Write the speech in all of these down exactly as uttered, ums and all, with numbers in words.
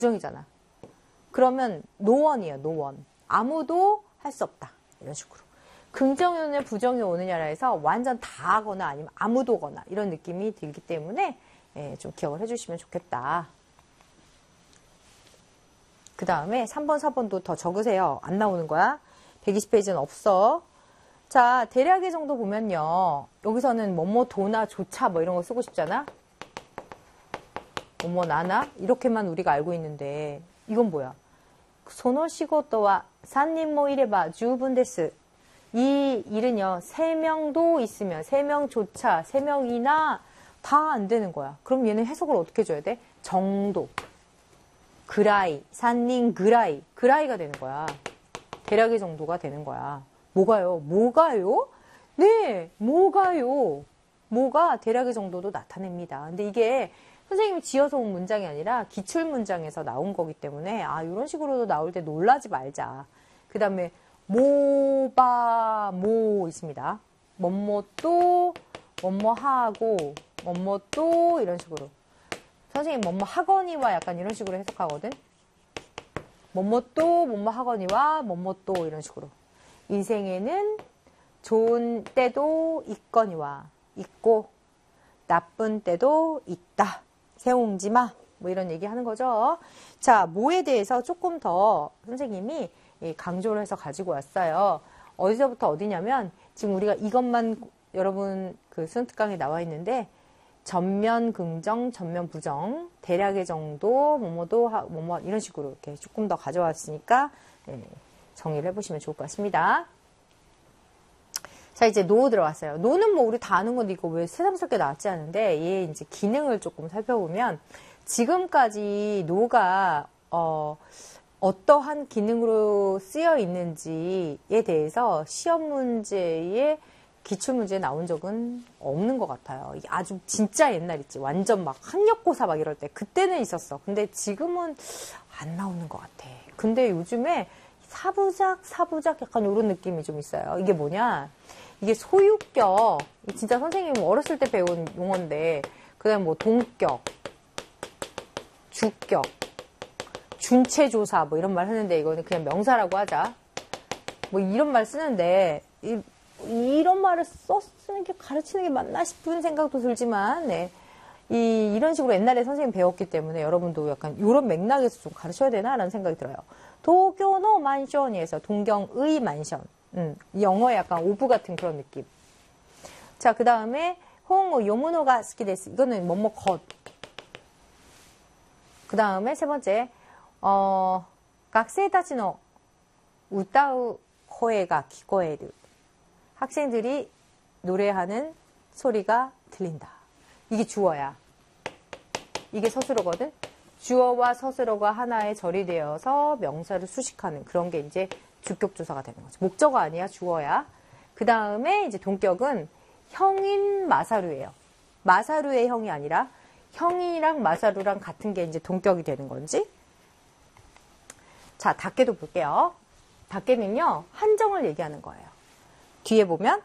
부정이잖아. 그러면 노원이에요. 노원. 아무도 할 수 없다. 이런 식으로. 긍정이 오느냐 부정이 오느냐라 해서 완전 다 하거나 아니면 아무도거나 이런 느낌이 들기 때문에 예, 좀 기억을 해주시면 좋겠다. 그 다음에 삼 번, 사 번도 더 적으세요. 안 나오는 거야. 백이십 페이지는 없어. 자, 대략의 정도 보면요. 여기서는 뭐뭐 도나 조차 뭐 이런 거 쓰고 싶잖아. 뭐뭐 나나 이렇게만 우리가 알고 있는데 이건 뭐야? 소노 시고토와 산님 모 이레바 주분 데스. 이 일은요. 세 명도 있으면 세 명조차 세 명이나 다 안 되는 거야. 그럼 얘는 해석을 어떻게 줘야 돼? 정도. 그라이, 산님 그라이. 그라이가 되는 거야. 대략의 정도가 되는 거야. 뭐가요? 뭐가요? 네, 뭐가요? 뭐가 대략의 정도도 나타냅니다. 근데 이게 선생님이 지어서 온 문장이 아니라 기출 문장에서 나온 거기 때문에 아 이런 식으로도 나올 때 놀라지 말자. 그 다음에 모바 모 있습니다. 뭐뭐 또 뭐뭐 하고 뭐뭐 또 이런 식으로. 선생님 뭐뭐 하거니와 약간 이런 식으로 해석하거든. 뭐뭐 또 뭐뭐 하거니와 뭐뭐 또 이런 식으로. 인생에는 좋은 때도 있거니와 있고 나쁜 때도 있다. 세옹지마 뭐 이런 얘기 하는 거죠. 자, 뭐에 대해서 조금 더 선생님이 강조를 해서 가지고 왔어요. 어디서부터 어디냐면 지금 우리가 이것만 여러분 그 수능특강에 나와 있는데 전면 긍정, 전면 부정, 대략의 정도, 뭐뭐도 뭐뭐 이런 식으로 이렇게 조금 더 가져왔으니까 네, 정리를 해보시면 좋을 것 같습니다. 자, 이제 노 들어왔어요. 노는 뭐 우리 다 아는 건데 이거 왜 새삼스럽게 나왔지 않은데 얘 이제 기능을 조금 살펴보면 지금까지 노가 어, 어떠한 기능으로 쓰여 있는지에 대해서 시험 문제에 기출 문제에 나온 적은 없는 것 같아요. 아주 진짜 옛날 있지. 완전 막 학력고사 막 이럴 때 그때는 있었어. 근데 지금은 안 나오는 것 같아. 근데 요즘에 사부작 사부작 약간 이런 느낌이 좀 있어요. 이게 뭐냐? 이게 소유격. 진짜 선생님 어렸을 때 배운 용어인데 그다음 뭐 동격, 주격, 준체조사 뭐 이런 말 하는데 이거는 그냥 명사라고 하자. 뭐 이런 말 쓰는데 이, 이런 말을 써 쓰는 게 가르치는 게 맞나 싶은 생각도 들지만 네. 이, 이런 식으로 옛날에 선생님 배웠기 때문에 여러분도 약간 이런 맥락에서 좀 가르쳐야 되나라는 생각이 들어요. 도쿄노 만션에서 동경의 만션. 음, 영어에 약간 오브 같은 그런 느낌. 자, 그 다음에 홍 요무노가 스키데스. 이거는 뭐뭐 것. 그 다음에 세 번째 어, 학생たちの 우타우 코에가 기코에르. 학생들이 노래하는 소리가 들린다. 이게 주어야. 이게 서술어거든. 주어와 서술어가 하나의 절이 되어서 명사를 수식하는 그런 게 이제 주격조사가 되는 거죠. 목적어 아니야, 주어야. 그 다음에 이제 동격은 형인 마사루예요. 마사루의 형이 아니라 형이랑 마사루랑 같은 게 이제 동격이 되는 건지. 자, 닭개도 볼게요. 닭개는요, 한정을 얘기하는 거예요. 뒤에 보면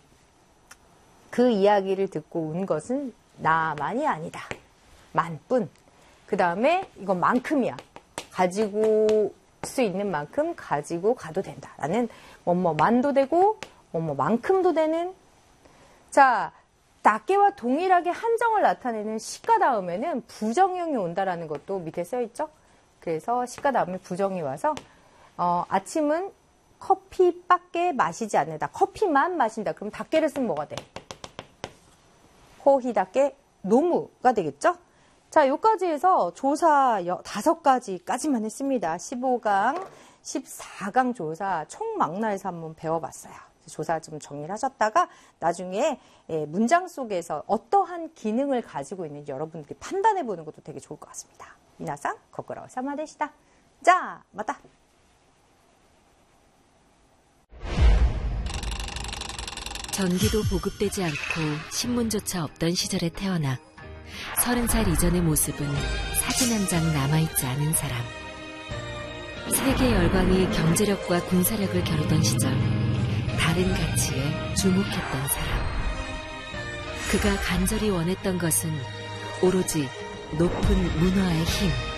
그 이야기를 듣고 운 것은 나만이 아니다. 만뿐. 그 다음에 이건 만큼이야. 가지고 수 있는 만큼 가지고 가도 된다. 라는 뭐뭐 만도 되고 뭐뭐 만큼도 되는. 자, 닭개와 동일하게 한정을 나타내는 시가 다음에는 부정형이 온다라는 것도 밑에 써있죠. 그래서 시가 다음에 부정이 와서 어, 아침은 커피밖에 마시지 않는다. 커피만 마신다. 그럼 닭개를 쓰면 뭐가 돼? 호히닭개 노무가 되겠죠? 자, 여기까지 해서 조사 다섯 가지까지만 했습니다. 십오 강, 십사 강 조사 총 망라해서 한번 배워봤어요. 조사 좀 정리를 하셨다가 나중에 문장 속에서 어떠한 기능을 가지고 있는지 여러분들이 판단해보는 것도 되게 좋을 것 같습니다. 미나상, 거꾸로 사마데시다. 자, 맞다. 전기도 보급되지 않고 신문조차 없던 시절에 태어나 서른 살 이전의 모습은 사진 한 장 남아있지 않은 사람. 세계 열강이 경제력과 군사력을 겨루던 시절 다른 가치에 주목했던 사람. 그가 간절히 원했던 것은 오로지 높은 문화의 힘.